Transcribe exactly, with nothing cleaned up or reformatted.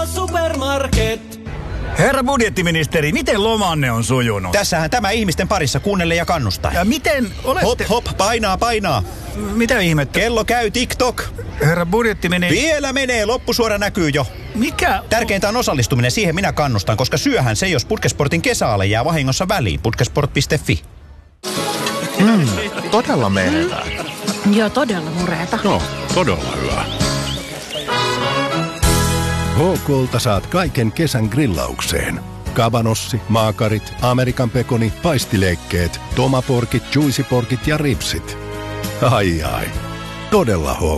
Supermarket. Herra budjettiministeri, miten lomanne on sujunut? Tässähän tämä ihmisten parissa kuunnelle ja kannustaa. Ja miten olette... Hop, hop, painaa, painaa. Mitä ihmettä? Kello käy TikTok. Herra budjettiministeri... Vielä menee, loppusuora näkyy jo. Mikä? Tärkeintä on osallistuminen, siihen minä kannustan, koska syöhän se, jos Putkesportin kesäale jää vahingossa väliin. Putkesport piste fi. Mm, todella menevää. Joo, todella mureeta. No, todella hyvä. H K:lta saat kaiken kesän grillaukseen. Kabanossi, maakarit, Amerikan pekoni, paistileikkeet, tomaporkit, juicyporkit ja ripsit. Ai ai, todella H